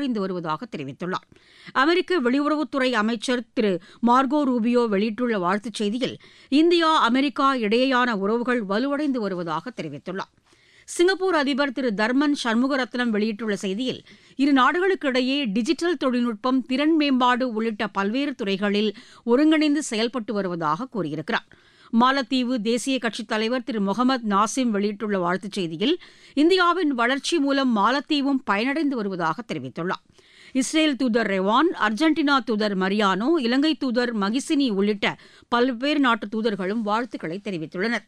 வலுவடைந்து வருவதாக தெரிவித்துள்ளார். அமெரிக்க வெளியுறவுத்துறை அமைச்சர் திரு மார்கோ ரூபியோ வெளியிட்டுள்ள வாழ்த்துச் செய்தியில் இந்தியா அமெரிக்கா இடையேயான உறவுகள் வலுவடைந்து வருவதாக தெரிவித்துள்ளார். சிங்கப்பூர் அதிபர் திரு தர்மன் சண்முகரத்னம் வெளியிட்டுள்ள செய்தியில் இரு நாடுகளுக்கிடையே டிஜிட்டல் தொழில்நுட்பம், திறன் மேம்பாடு உள்ளிட்ட பல்வேறு துறைகளில் ஒருங்கிணைந்து செயல்பட்டு வருவதாக கூறியிருக்கிறார். மாலத்தீவு தேசிய கட்சித் தலைவர் திரு முகமது நாசிம் வெளியிட்டுள்ள வாழ்த்துச் செய்தியில் இந்தியாவின் வளர்ச்சி மூலம் மாலத்தீவும் பயனடைந்து வருவதாக தெரிவித்துள்ளார். இஸ்ரேல் தூதர் ரெவான், அர்ஜென்டினா தூதர் மரியானோ, இலங்கை தூதர் மகிசினி உள்ளிட்ட பல்வேறு நாட்டு தூதர்களும் வாழ்த்துக்களை தெரிவித்துள்ளனர்.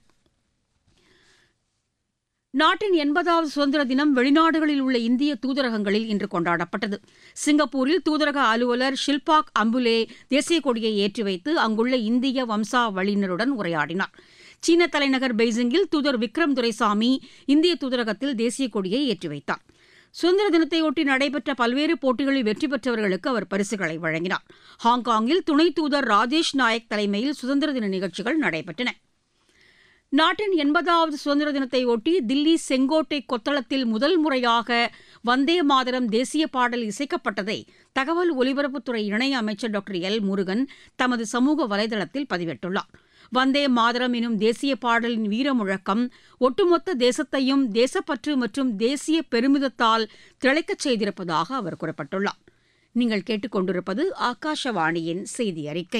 நாட்டின் 80வது சுதந்திர தினம் வெளிநாடுகளில் உள்ள இந்திய தூதரகங்களில் இன்று கொண்டாடப்பட்டது. சிங்கப்பூரில் தூதரக அலுவலர் ஷில்பாக் அம்புலே தேசிய கொடியை ஏற்றி வைத்து அங்குள்ள இந்திய வம்சாவளியினருடன் உரையாடினார். சீன தலைநகர் பெய்ஜிங்கில் தூதர் விக்ரம் துரைசாமி இந்திய தூதரகத்தில் தேசிய கொடியை ஏற்றி வைத்தார். சுதந்திர தினத்தையொட்டி நடைபெற்ற பல்வேறு போட்டிகளில் வெற்றி பெற்றவர்களுக்கு அவர் பரிசுகளை வழங்கினார். ஹாங்காங்கில் துணை தூதர் ராஜேஷ் நாயக் தலைமையில் சுதந்திர தின நிகழ்ச்சிகள் நடைபெற்றன. நாட்டின் 80வது சுதந்திர தினத்தையொட்டி தில்லி செங்கோட்டை கொத்தளத்தில் முதல் முறையாக வந்தே மாதரம் தேசிய பாடல் இசைக்கப்பட்டதை தகவல் ஒலிபரப்புத்துறை இணையமைச்சர் டாக்டர் எல் முருகன் தமது சமூக வலைதளத்தில் பதிவிட்டுள்ளார். வந்தே மாதரம் எனும் தேசிய பாடலின் வீரமுழக்கம் ஒட்டுமொத்த தேசத்தையும் தேசப்பற்று மற்றும் தேசிய பெருமிதத்தால் திளைக்கச் செய்திருப்பதாக அவர் குறிப்பிட்டுள்ளார். நீங்கள் கேட்டுக்கொண்டிருப்பது ஆகாஷவாணியின் செய்தி அறிக்கை.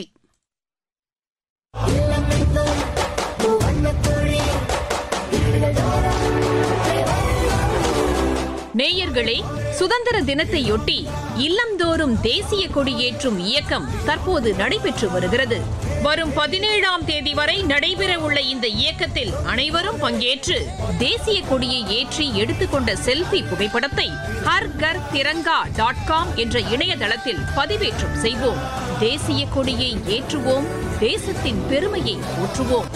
நேயர்களே, சுதந்திர தினத்தையொட்டி இல்லந்தோறும் தேசிய கொடியேற்றும் இயக்கம் தற்போது நடைபெற்று வருகிறது. வரும் 17ஆம் தேதி வரை நடைபெறவுள்ள இந்த இயக்கத்தில் அனைவரும் பங்கேற்று தேசிய கொடியை ஏற்றி எடுத்துக்கொண்ட செல்ஃபி புகைப்படத்தை harghar-tiranga.com என்ற இணையதளத்தில் பதிவேற்றம் செய்வோம். தேசிய கொடியை ஏற்றுவோம், தேசத்தின் பெருமையை போற்றுவோம்.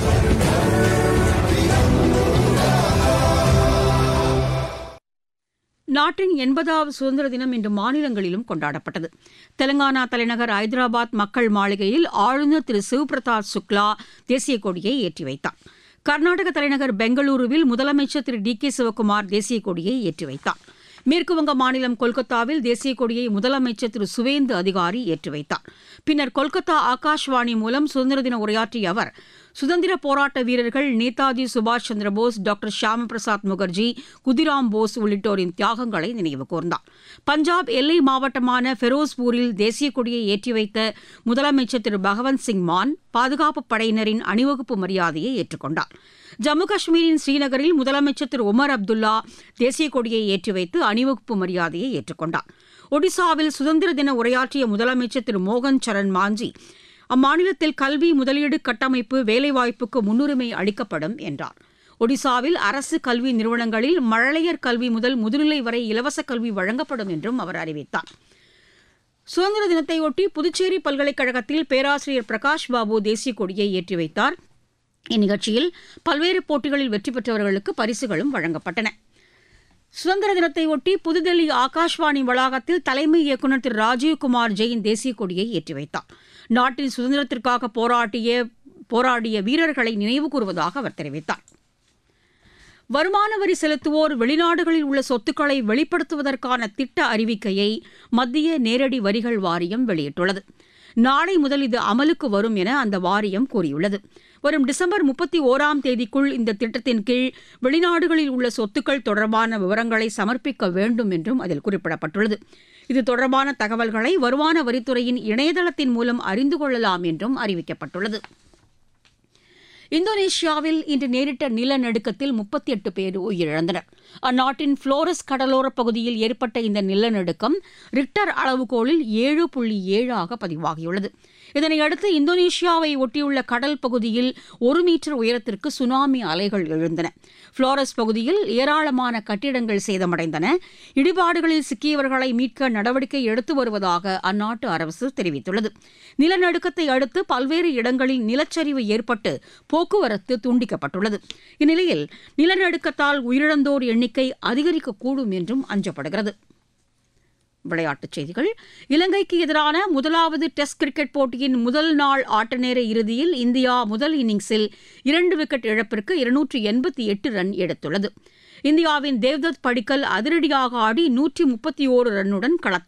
நாட்டின் 80வது சுதந்திர தினம் இன்று மாநிலங்களிலும் கொண்டாடப்பட்டது. தெலங்கானா தலைநகர் ஐதராபாத் மக்கள் மாளிகையில் ஆளுநர் திரு சிவ்பிரதாப் சுக்லா தேசிய கொடியை ஏற்றி வைத்தார். கர்நாடக தலைநகர் பெங்களூருவில் முதலமைச்சர் திரு டி கே சிவக்குமார் தேசிய கொடியை ஏற்றி வைத்தார். மேற்குவங்க மாநிலம் கொல்கத்தாவில் தேசிய கொடியை முதலமைச்சர் திரு சுவேந்து அதிகாரி ஏற்றி வைத்தார். பின்னர் கொல்கத்தா ஆகாஷ்வாணி மூலம் சுதந்திர தின உரையாற்றிய அவர் சுதந்திர போராட்ட வீரர்கள் நேதாஜி சுபாஷ் சந்திரபோஸ், டாக்டர் ஷியாமா பிரசாத் முகர்ஜி, குதிராம் போஸ் உள்ளிட்டோரின் தியாகங்களை நினைவு கூர்ந்தார். பஞ்சாப் எல்லை மாவட்டமான ஃபெரோஸ்பூரில் தேசிய கொடியை ஏற்றி வைத்த முதலமைச்சர் திரு பகவந்த் சிங் மான் பாதுகாப்புப் படையினரின் அணிவகுப்பு மரியாதையை ஏற்றுக்கொண்டார். ஜம்மு காஷ்மீரின் ஸ்ரீநகரில் முதலமைச்சர் திரு உமர் அப்துல்லா தேசிய கொடியை ஏற்றி வைத்து அணிவகுப்பு மரியாதையை ஏற்றுக்கொண்டார். ஒடிசாவில் சுதந்திர தின உரையாற்றிய முதலமைச்சர் திரு மோகன் சரண் மாஞ்சி அம்மாநிலத்தில் கல்வி, முதலீடு, கட்டமைப்பு, வேலைவாய்ப்புக்கு முன்னுரிமை அளிக்கப்படும் என்றார். ஒடிசாவில் அரசு கல்வி நிறுவனங்களில் மழலையர் கல்வி முதல் முதுநிலை வரை இலவச கல்வி வழங்கப்படும் என்றும் அவர் அறிவித்தார். சுதந்திர தினத்தையொட்டி புதுச்சேரி பல்கலைக்கழகத்தில் பேராசிரியர் பிரகாஷ் பாபு தேசிய கொடியை ஏற்றி வைத்தார். இந்நிகழ்ச்சியில் பல்வேறு போட்டிகளில் வெற்றி பெற்றவர்களுக்கு பரிசுகளும் வழங்கப்பட்டன. சுதந்திர தினத்தையொட்டி புதுதில்லி ஆகாஷ்வாணி வளாகத்தில் தலைமை இயக்குநர் திரு ராஜீவ்குமார் ஜெயின் தேசிய கொடியை ஏற்றி வைத்தார். நாட்டின் சுதந்திரத்திற்காக போராடிய வீரர்களை நினைவு கூறுவதாக அவர் தெரிவித்தார். வருமான வரி செலுத்துவோர் வெளிநாடுகளில் உள்ள சொத்துக்களை வெளிப்படுத்துவதற்கான திட்ட அறிவிக்கையை மத்திய நேரடி வரிகள் வாரியம் வெளியிட்டுள்ளது. நாளை முதல் இது அமலுக்கு வரும் என அந்த வாரியம் கூறியுள்ளது. வரும் டிசம்பர் 31ஆம் தேதிக்குள் இந்த திட்டத்தின் கீழ் வெளிநாடுகளில் உள்ள சொத்துக்கள் தொடர்பான விவரங்களை சமர்ப்பிக்க வேண்டும் என்றும் அதில் குறிப்பிடப்பட்டுள்ளது. இது தொடர்பான தகவல்களை வருமான வரித்துறையின் இணையதளத்தின் மூலம் அறிந்து கொள்ளலாம் என்றும் அறிவிக்கப்பட்டுள்ளது. இந்தோனேஷியாவில் இன்று நேரிட்ட நிலநடுக்கத்தில் 38 பேர் உயிரிழந்தனர். அந்நாட்டின் புளோரஸ் கடலோரப் பகுதியில் ஏற்பட்ட இந்த நிலநடுக்கம் ரிக்டர் அளவுகோலில் 7.7 பதிவாகியுள்ளது. இதனையடுத்து இந்தோனேஷியாவை ஒட்டியுள்ள கடல் பகுதியில் 1 மீட்டர் உயரத்திற்கு சுனாமி அலைகள் எழுந்தன. புளோரஸ் பகுதியில் ஏராளமான கட்டிடங்கள் சேதமடைந்தன. இடிபாடுகளில் சிக்கியவர்களை மீட்க நடவடிக்கை எடுத்து வருவதாக அந்நாட்டு அரசு தெரிவித்துள்ளது. நிலநடுக்கத்தை அடுத்து பல்வேறு இடங்களில் நிலச்சரிவு ஏற்பட்டு போக்குவரத்து துண்டிக்கப்பட்டுள்ளது. இந்நிலையில் நிலநடுக்கத்தால் உயிரிழந்தோர் எண்ணிக்கை அதிகரிக்கக்கூடும் என்றும் அஞ்சப்படுகிறது. விளையாட்டுச் செய்திகள். இலங்கைக்கு எதிரான முதலாவது டெஸ்ட் கிரிக்கெட் போட்டியின் முதல் நாள் ஆட்டநேர இறுதியில் இந்தியா முதல் இன்னிங்ஸில் 2 விக்கெட் இழப்பிற்கு 288 ரன் எடுத்துள்ளது. இந்தியாவின் தேவ்தத் படிக்கல் அதிரடியாக ஆடி 131 ரன்னுடன் களத்தில்